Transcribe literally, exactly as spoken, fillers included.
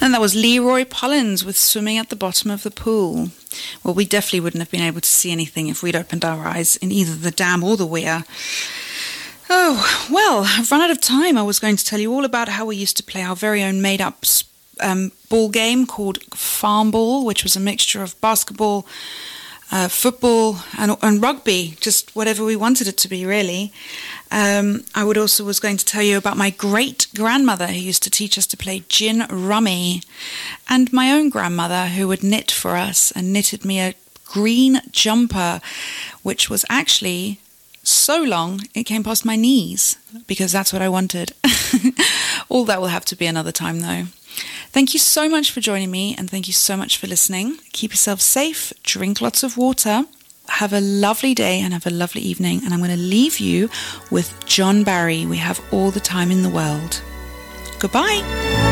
And that was Leroy Pollins with Swimming at the Bottom of the Pool. Well, we definitely wouldn't have been able to see anything if we'd opened our eyes in either the dam or the weir. Oh, well, I've run out of time. I was going to tell you all about how we used to play our very own made-up um, ball game called Farm Ball, which was a mixture of basketball, uh, football and, and rugby, just whatever we wanted it to be, really. Um, I would also was going to tell you about my great-grandmother who used to teach us to play gin rummy, and my own grandmother who would knit for us and knitted me a green jumper, which was actually so long it came past my knees, because that's what I wanted. All that will have to be another time, though. Thank you so much for joining me, and thank you so much for listening. Keep yourself safe, drink lots of water, have a lovely day and have a lovely evening, and I'm going to leave you with John Barry. We have all the time in the world. Goodbye.